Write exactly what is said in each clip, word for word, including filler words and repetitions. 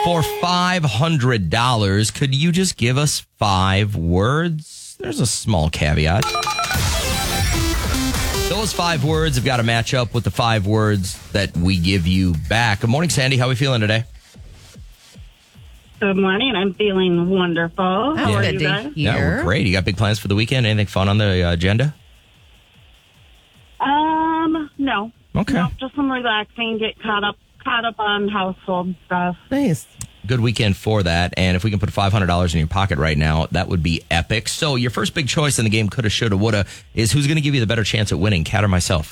For five hundred dollars, could you just give us five words? There's a small caveat. Those five words have got to match up with the five words that we give you back. Good morning, Sandy. How are we feeling today? Good morning. I'm feeling wonderful. How Yeah. are Good you to guys? hear. Yeah, we're great. You got big plans for the weekend? Anything fun on the uh, agenda? Um, no. Okay. No, just some relaxing, get caught up caught up on household stuff. Nice. Good weekend for that. And if we can put five hundred dollars in your pocket right now, that would be epic. So your first big choice in the game, coulda, shoulda, woulda, is who's going to give you the better chance at winning, Kat or myself?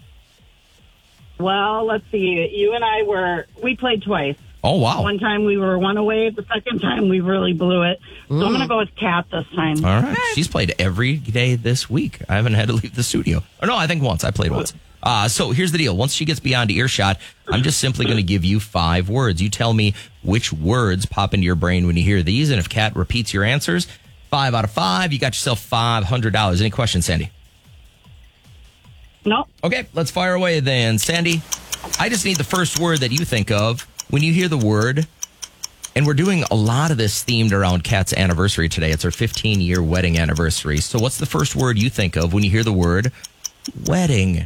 Well, let's see. You and I were, we played twice. Oh, wow. One time we were one away. The second time we really blew it. So I'm going to go with Kat this time. All right. She's played every day this week. I haven't had to leave the studio. Or no, I think once. I played once. Uh, so here's the deal. Once she gets beyond earshot, I'm just simply going to give you five words. You tell me which words pop into your brain when you hear these. And if Kat repeats your answers, five out of five, you got yourself five hundred dollars. Any questions, Sandy? Nope. Okay, let's fire away then. Sandy, I just need the first word that you think of when you hear the word. And we're doing a lot of this themed around Kat's anniversary today. It's her fifteen-year wedding anniversary. So what's the first word you think of when you hear the word wedding?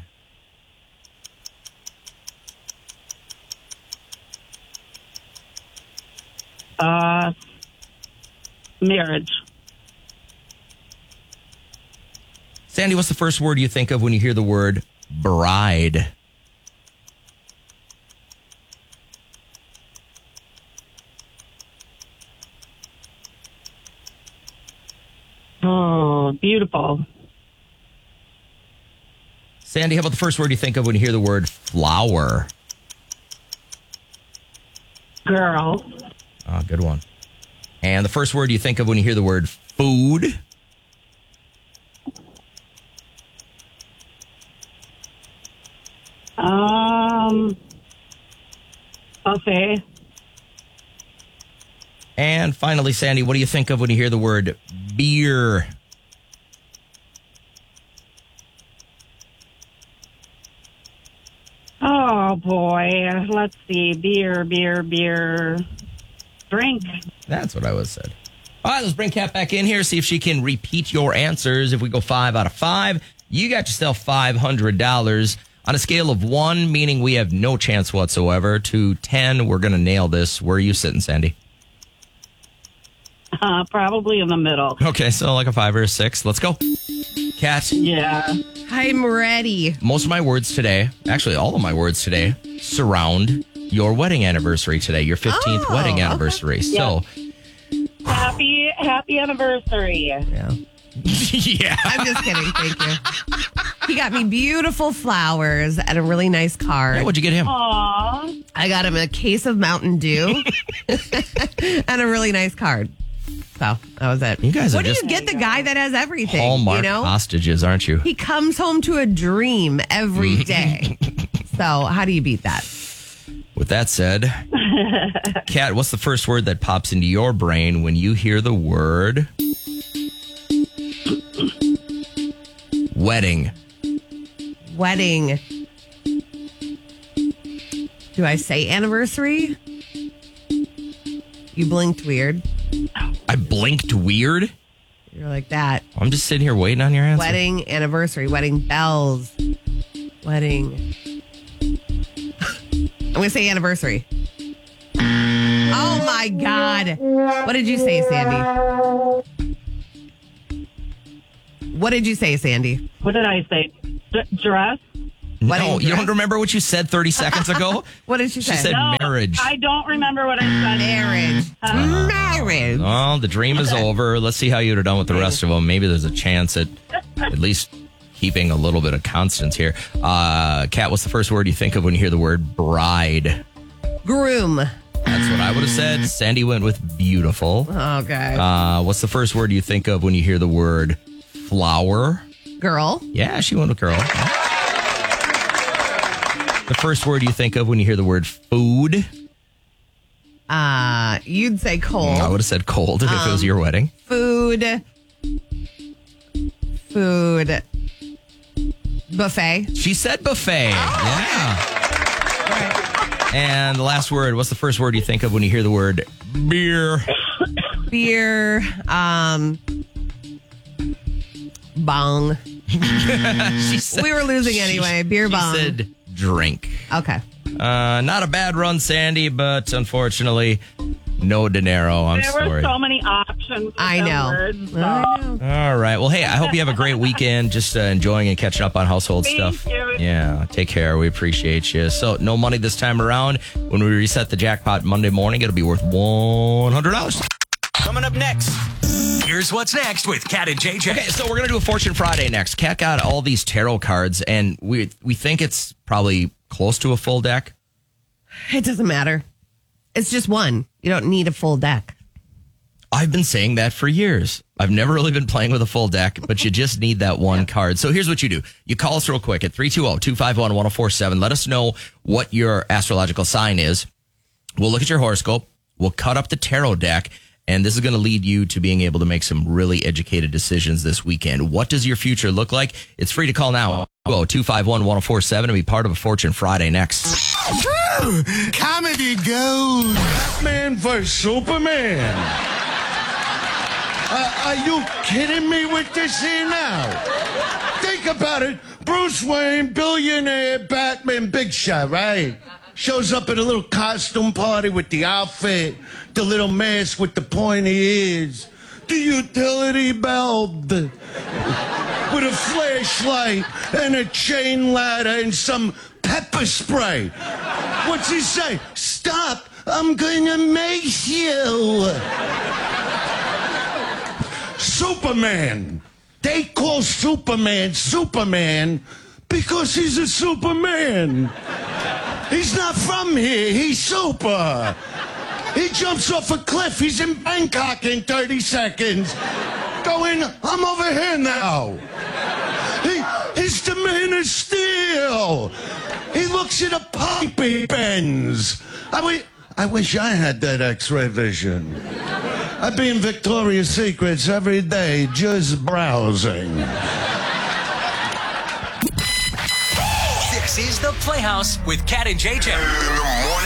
Uh, marriage. Sandy, what's the first word you think of when you hear the word bride? Oh, beautiful. Sandy, how about the first word you think of when you hear the word flower? Girl. Oh, good one. And the first word you think of when you hear the word food? Um, buffet. And finally, Sandy, what do you think of when you hear the word beer? Oh, boy. Let's see. Beer, beer, beer. Drink. That's what I would have said. All right, let's bring Kat back in here, see if she can repeat your answers. If we go five out of five, you got yourself five hundred dollars. On a scale of one, meaning we have no chance whatsoever, to ten, we're going to nail this. Where are you sitting, Sandy? Uh, probably in the middle. Okay, so like a five or a six. Let's go. Kat, Yeah. I'm ready. most of my words today, actually all of my words today, surround your wedding anniversary today, your fifteenth Oh, wedding okay. anniversary. So, Happy, happy anniversary. yeah. yeah. I'm just kidding. Thank you. He got me beautiful flowers and a really nice card. Yeah, what'd you get him? Aw. I got him a case of Mountain Dew and a really nice card. So that was it. You guys are what do just you get the guy that has everything? Hallmark you know? hostages, aren't you? He comes home to a dream every day. So how do you beat that? With that said, Kat, what's the first word that pops into your brain when you hear the word wedding? Wedding. Do I say anniversary? You blinked weird. I blinked weird. You're like that. I'm just sitting here waiting on your answer. Wedding anniversary. Wedding bells. Wedding. I'm going to say anniversary. Oh my God. What did you say, Sandy? What did you say, Sandy? What did I say? D- dress? No, Wedding you dress? don't remember what you said thirty seconds ago? What did she She say? said No, marriage. I don't remember what I said. marriage. Uh-huh. Marriage. Well, the dream is over. Let's see how you'd have done with the rest of them. Maybe there's a chance at at least keeping a little bit of constance here. Uh, Kat, what's the first word you think of when you hear the word bride? Groom. That's what I would have said. Sandy went with beautiful. Okay. Uh, what's the first word you think of when you hear the word flower? Girl. Yeah, she went with girl. The first word you think of when you hear the word food? Uh, you'd say cold. I would have said cold if it was your wedding. Food. Food. Buffet. She said buffet. Yeah. And the last word, what's the first word you think of when you hear the word beer? Beer. Um, bong. She said, We were losing she- anyway. Beer she bong. said drink. Okay. Uh, not a bad run, Sandy, but unfortunately, no dinero. I'm There sorry. were so many options. with I them know. words, so- I know. All right. Well, hey, I hope you have a great weekend. Just uh, enjoying and catching up on household Thank stuff. you. Yeah. Take care. We appreciate you. So, no money this time around. When we reset the jackpot Monday morning, it'll be worth one hundred dollars. Coming up next, here's what's next with Kat and J J. Okay, so we're gonna do a Fortune Friday next. Kat got all these tarot cards, and we we think it's probably close to a full deck. It doesn't matter. It's just one. You don't need a full deck. I've been saying that for years. I've never really been playing with a full deck, but you just need that one card. So here's what you do. You call us real quick at three two zero, two five one, one zero four seven. Let us know what your astrological sign is. We'll look at your horoscope. We'll cut up the tarot deck. And this is going to lead you to being able to make some really educated decisions this weekend. What does your future look like? It's free to call now. Go two five one, one zero four seven and be part of a Fortune Friday next. Comedy goes. Batman versus Superman. Uh, are you kidding me with this here now? Think about it. Bruce Wayne, billionaire, Batman, big shot, right? Shows up at a little costume party with the outfit, the little mask with the pointy ears, the utility belt, the, with a flashlight and a chain ladder and some pepper spray. What's he say? Stop, I'm gonna make you. Superman. They call Superman Superman because he's a Superman. He's not from here. He's super. He jumps off a cliff. He's in Bangkok in thirty seconds. Going, I'm over here now. He, he's the Man of Steel. He looks at a pipe he bends. I, wi- I wish I had that X-ray vision. I'd be in Victoria's Secrets every day just browsing. This is The Playhouse with Kat and J J.